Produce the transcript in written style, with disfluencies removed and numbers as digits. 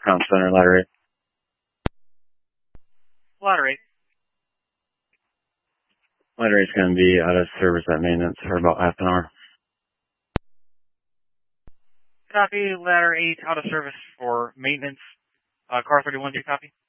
Crown Center, ladder 8. Ladder 8. Ladder 8's going to be out of service at maintenance for about half an hour. Copy. Ladder 8 out of service for maintenance. Car 31, do you copy?